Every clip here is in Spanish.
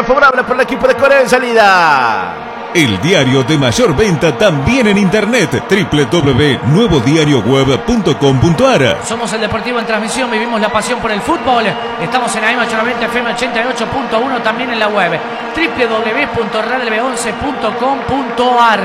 lateral favorable por el equipo de Corea en salida. El diario de mayor venta también en internet, www.nuevodiarioweb.com.ar. Somos el Deportivo en transmisión, vivimos la pasión por el fútbol. Estamos en AM890 FM 88.1, también en la web www.radlb11.com.ar.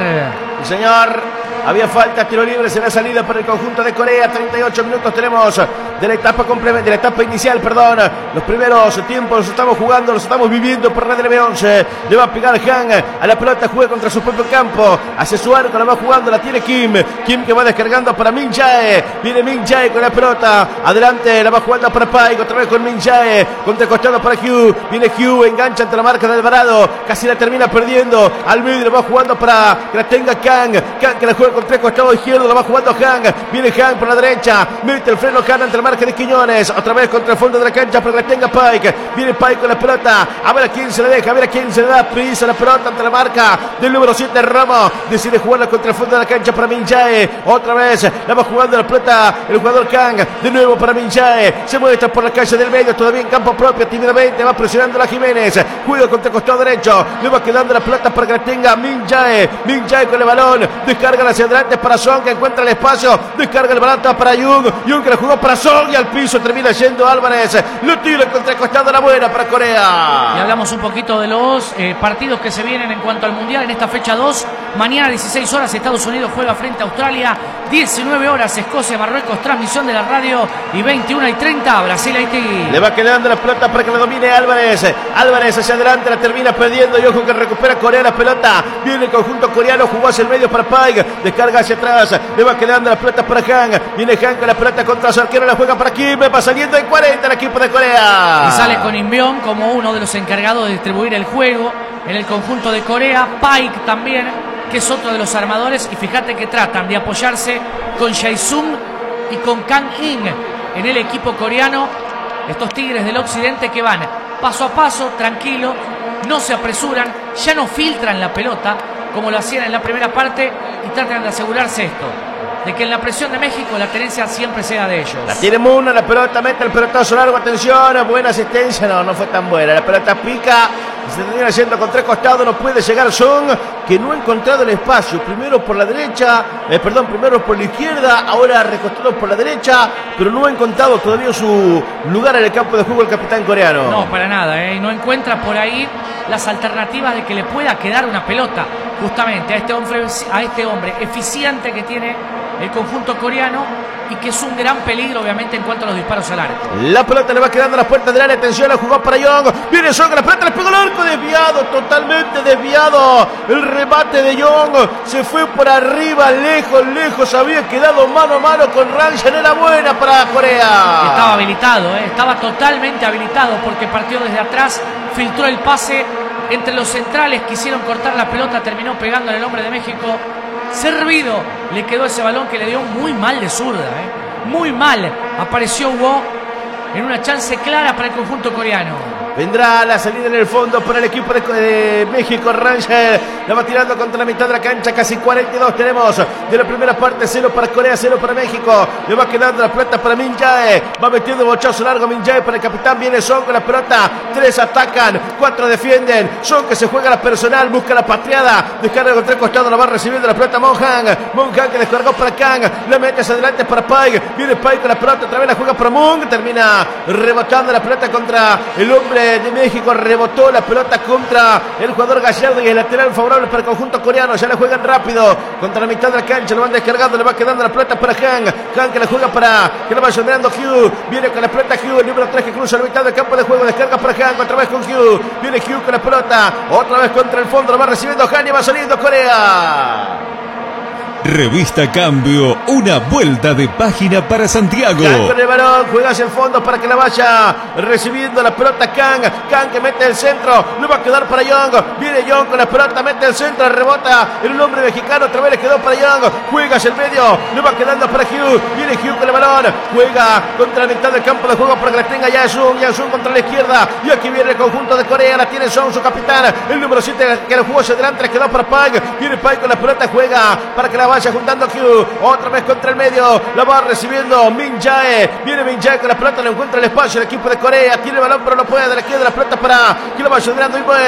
Señor, había falta, tiro libre, será salida por el conjunto de Corea. 38 minutos tenemos de la etapa de la etapa inicial, perdón. Los primeros tiempos los estamos jugando, los estamos viviendo por Red LB11. Le va a pegar Han a la pelota, juega contra su propio campo. Hace su arco, la va jugando, la tiene Kim. Kim que va descargando para Min Jae. Viene Min Jae con la pelota. Adelante, la va jugando para Paik. Otra vez con Min Jae. Contra el costado para Hugh. Viene Hugh, engancha ante la marca de Alvarado. Casi la termina perdiendo. Al medio la va jugando para que la tenga Kang. Kang que la juega contra el costado izquierdo, la va jugando Han. Viene Han por la derecha. Mete el freno Han ante la marca de Quiñones. Otra vez contra el fondo de la cancha para que la tenga Paik. Viene Paik con la pelota. A ver a quién se la deja, a ver a quién se le da prisa la pelota ante la marca del número 7 Romo. Decide jugarla contra el fondo de la cancha para Min Jae. Otra vez la va jugando la pelota el jugador Kang. De nuevo para Min Jae. Se muestra por la calle del medio, todavía en campo propio, tímidamente va presionando a Jiménez. Juega contra el costado derecho. Le va quedando la pelota para que la tenga Min Jae. Min Jae con el balón. Descarga hacia adelante para Son, que encuentra el espacio. Descarga el balón para Jung. Jung que la jugó para Son y al piso termina yendo Álvarez. Lo tira contra el costado, la buena para Corea. Y hablamos un poquito de los partidos que se vienen en cuanto al Mundial en esta fecha 2. Mañana 16 horas Estados Unidos juega frente a Australia. 19 horas Escocia, Marruecos, transmisión de la radio. Y 21:30 Brasil, Haití. Le va quedando la pelota para que la domine Álvarez. Álvarez hacia adelante, la termina perdiendo. Y ojo que recupera Corea la pelota. Viene el conjunto coreano, jugó hacia el medio para Paik. Descarga hacia atrás. Le va quedando la pelota para Han. Viene Han con la pelota contra su arquero. La juega para Kim. Va saliendo en 40 el equipo de Corea. Y sale con Inbyeon como uno de los encargados de distribuir el juego en el conjunto de Corea. Paik también, que es otro de los armadores. Y fíjate que tratan de apoyarse con Jae-sung y con Kang-in en el equipo coreano. Estos tigres del occidente que van paso a paso, tranquilo, no se apresuran, ya no filtran la pelota como lo hacían en la primera parte y tratan de asegurarse esto, de que en la presión de México la tenencia siempre sea de ellos. La tiene Muna, la pelota mete el pelotazo largo, atención, buena asistencia, no fue tan buena, la pelota pica, se termina yendo con tres costados, no puede llegar Son, que no ha encontrado el espacio, primero por la derecha, primero por la izquierda, ahora recostado por la derecha, pero no ha encontrado todavía su lugar en el campo de juego el capitán coreano. No, para nada, y no encuentra por ahí las alternativas de que le pueda quedar una pelota justamente a este hombre eficiente que tiene el conjunto coreano y que es un gran peligro obviamente en cuanto a los disparos al arco. La pelota le va quedando a las puertas del área, atención, la jugó para Young, viene Son, la pelota le pegó al arco, desviado, totalmente desviado, el remate de Young se fue por arriba, lejos, había quedado mano a mano con Rangel, era buena para Corea. Estaba habilitado, estaba totalmente habilitado porque partió desde atrás, filtró el pase entre los centrales, quisieron cortar la pelota, terminó pegando en el hombre de México. Servido le quedó ese balón que le dio muy mal de zurda, muy mal. Apareció Wo en una chance clara para el conjunto coreano. Vendrá la salida en el fondo por el equipo de México. Rangel la va tirando contra la mitad de la cancha, casi 42 tenemos de la primera parte, 0 para Corea, 0 para México. Le va quedando la pelota para Min Jae, va metiendo bochazo largo Min Jae para el capitán, viene Son con la pelota, 3 atacan, 4 defienden. Son que se juega la personal, busca la patriada, descarga contra el costado, la va recibiendo la pelota Monhan que descargó para Kang, la mete hacia adelante para Paik, viene Paik con la pelota, otra vez la juega para Moon, termina rebotando la pelota contra el hombre de México, rebotó la pelota contra el jugador Gallardo y el lateral favorable para el conjunto coreano. Ya la juegan rápido contra la mitad de la cancha, lo van descargando, le va quedando la pelota para Han que la juega para que la va sondeando Hugh, viene con la pelota Hugh, el número 3 que cruza la mitad del campo de juego, descarga para Han, otra vez con Hugh, viene Hugh con la pelota, otra vez contra el fondo, lo va recibiendo Han y va saliendo Corea. Revista Cambio, una vuelta de página para Santiago. Kang con el balón, juega hacia el fondo para que la vaya recibiendo la pelota Kang que mete el centro, le va a quedar para Young, viene Young con la pelota, mete el centro, rebota el hombre mexicano, otra vez le quedó para Young, juega hacia el medio, le va quedando para Hugh, viene Hugh con el balón, juega contra la mitad del campo de juego para que la tenga Jae-sung contra la izquierda, y aquí viene el conjunto de Corea, la tiene Son, su capitán, el número 7 que lo jugó hacia adelante, le quedó para Paik, viene Paik con la pelota, juega para que la vaya juntando Hugh, otra vez contra el medio, la va recibiendo Min Jae, viene Min Jae con la pelota, le encuentra el espacio el equipo de Corea, tiene el balón pero no puede, de la izquierda la pelota para que la vaya ayudando y